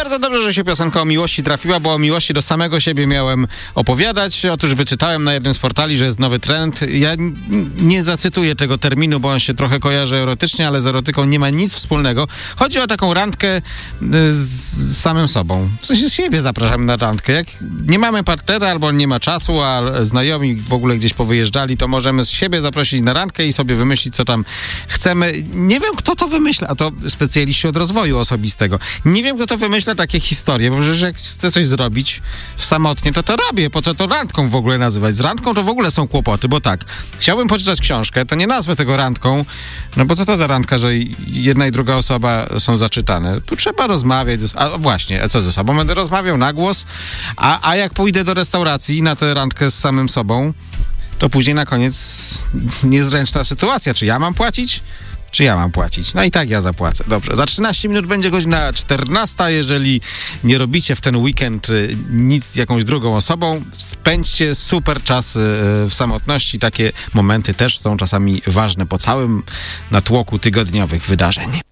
bardzo dobrze, że się piosenka o miłości trafiła, bo o miłości do samego siebie miałem opowiadać. Otóż wyczytałem na jednym z portali, że jest nowy trend. Ja nie zacytuję tego terminu, bo on się trochę kojarzy erotycznie, ale z erotyką nie ma nic wspólnego. Chodzi o taką randkę z samym sobą. W sensie siebie zapraszamy na randkę. Jak nie mamy partnera albo nie ma czasu, a znajomi w ogóle gdzieś powyjeżdżali, to możemy z siebie zaprosić na randkę i sobie wymyślić, co tam chcemy. Nie wiem, kto to wymyśla, a to specjaliści od rozwoju osobistego. Nie wiem, kto to wymyśla takie historie, bo przecież jak chcę coś zrobić samotnie, to robię. Po co to randką w ogóle nazywać? Z randką to w ogóle są kłopoty, bo tak, chciałbym poczytać książkę, to nie nazwę tego randką, no bo co to za randka, że jedna i druga osoba są zaczytane? Tu trzeba rozmawiać. A właśnie, co ze sobą? Będę rozmawiał na głos, a jak pójdę do restauracji na tę randkę z samym sobą, to później na koniec niezręczna sytuacja. Czy ja mam płacić? Czy ja mam płacić? No i tak ja zapłacę. Dobrze, za 13 minut będzie godzina 14. Jeżeli nie robicie w ten weekend nic z jakąś drugą osobą, spędźcie super czas w samotności. Takie momenty też są czasami ważne po całym natłoku tygodniowych wydarzeń.